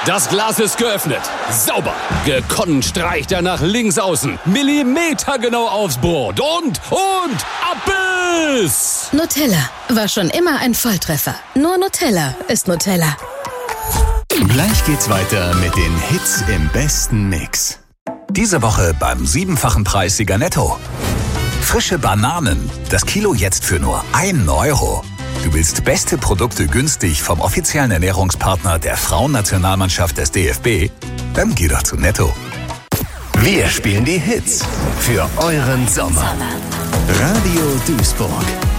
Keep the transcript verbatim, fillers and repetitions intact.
Das Glas ist geöffnet. Sauber. Gekonnt streicht er nach links außen. Millimetergenau aufs Brot. Und, und, ab ist... Nutella war schon immer ein Volltreffer. Nur Nutella ist Nutella. Gleich geht's weiter mit den Hits im besten Mix. Diese Woche beim siebenfachen Preissieger Netto. Frische Bananen. Das Kilo jetzt für nur einen Euro. Du willst beste Produkte günstig vom offiziellen Ernährungspartner der Frauennationalmannschaft des D F B? Dann geh doch zu Netto. Wir spielen die Hits für euren Sommer. Radio Duisburg.